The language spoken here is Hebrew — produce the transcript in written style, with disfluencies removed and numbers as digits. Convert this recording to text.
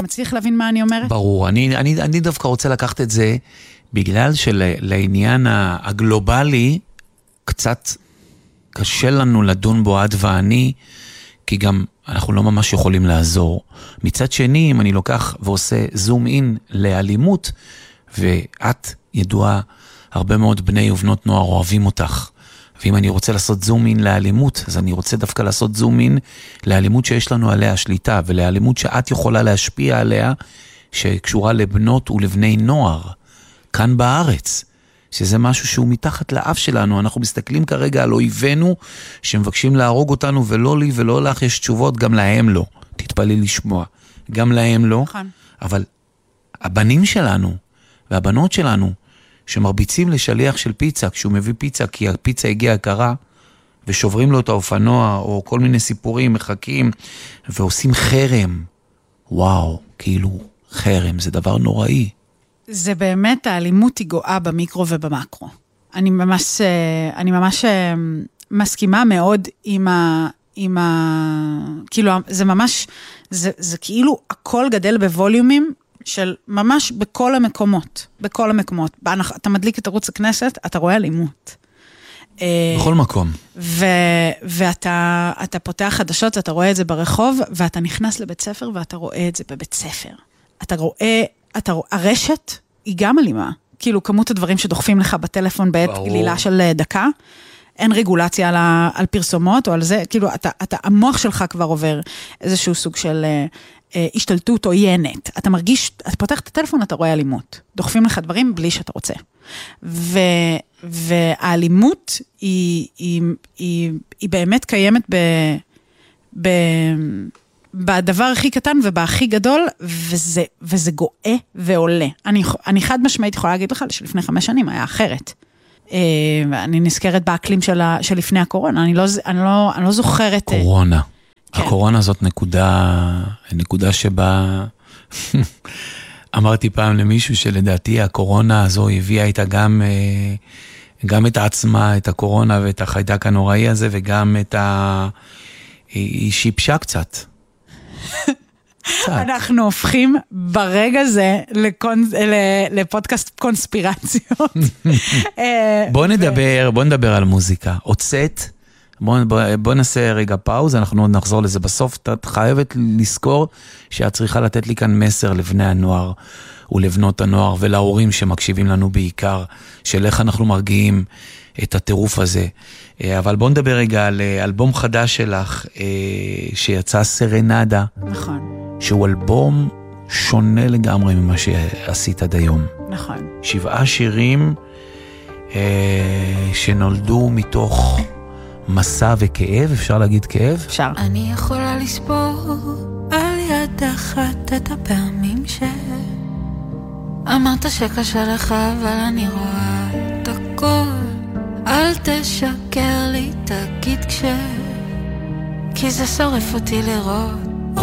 מצליח להבין מה אני אומרת? ברור, אני דווקא רוצה לקחת את זה, בגלל שלעניין הגלובלי, קצת קשה לנו לדון בו את ואני, כי גם אנחנו לא ממש יכולים לעזור. מצד שני, אם אני לוקח ועושה זום אין לאלימות, ואת ידועה, הרבה מאוד בני ובנות נוער אוהבים אותך, ואם אני רוצה לעשות זום אין לאלימות, אז אני רוצה דווקא לעשות זום אין לאלימות שיש לנו עליה שליטה, ולאלימות שאת יכולה להשפיע עליה, שקשורה לבנות ולבני נוער, כאן בארץ, שזה משהו שהוא מתחת לאף שלנו. אנחנו מסתכלים כרגע על אויבינו, שמבקשים להרוג אותנו, ולא לי ולא לך יש תשובות, גם להם לא. תתפלאי לשמוע. גם להם לא. נכון. אבל הבנים שלנו, והבנות שלנו, שמרביצים לשליח של פיצה, כשהוא מביא פיצה, כי הפיצה הגיעה יקרה, ושוברים לו את האופנוע, או כל מיני סיפורים, מחכים, ועושים חרם. וואו, כאילו, חרם, זה דבר נוראי. זה באמת, האלימות היא גואה במיקרו ובמקרו. אני ממש מסכימה מאוד עם כאילו, זה ממש, זה כאילו הכל גדל בווליומים, של ממש בכל המקומות, בכל המקומות. אתה מדליק את ערוץ הכנסת, אתה רואה אלימות. בכל מקום. ואתה פותח חדשות, אתה רואה את זה ברחוב, ואתה נכנס לבית ספר, ואתה רואה את זה בבית ספר. אתה רואה, הרשת היא גם אלימה. כאילו, כמות הדברים שדוחפים לך בטלפון בעת גלילה של דקה, אין רגולציה על פרסומות או על זה, כאילו, המוח שלך כבר עובר איזשהו סוג של השתלטות עוינת. אתה מרגיש, אתה פותח את הטלפון, אתה רואה אלימות. דוחפים לך דברים בלי שאתה רוצה. והאלימות היא באמת קיימת בדבר הכי קטן ובהכי גדול, וזה גואה ועולה. אני חד משמעית יכולה להגיד לך, שלפני 5 שנים היה אחרת. אני נזכרת באקלים של לפני הקורונה, אני לא זוכרת... קורונה. הקורונה זאת נקודה שבה... אמרתי פעם למישהו שלדעתי הקורונה הזו הביאה איתה גם את העצמה, את הקורונה ואת החיידק הנוראי הזה, וגם היא שיבשה קצת. אנחנו הופכים ברגע זה לפודקאסט קונספירציות. בוא נדבר על מוזיקה. הוצאת, בוא נעשה רגע פאוז, אנחנו נחזור לזה בסוף. את חייבת לזכור שאת צריכה לתת לי כאן מסר לבני הנוער ולבנות הנוער ולהורים שמקשיבים לנו בעיקר, של איך אנחנו מרגיעים את הטירוף הזה. אבל בוא נדבר רגע על אלבום חדש שלך, שיצא סרנדה. נכון. שהוא אלבום שונה לגמרי ממה שעשית עד היום. נכון. 7 שירים שנולדו מתוך מסע וכאב, אפשר להגיד כאב? אפשר. אני יכולה לספור על יד אחת את הפעמים אמרת שקשה לך, אבל אני רואה את הכל. אל תשקר לי, תגיד כי זה שורף אותי לראות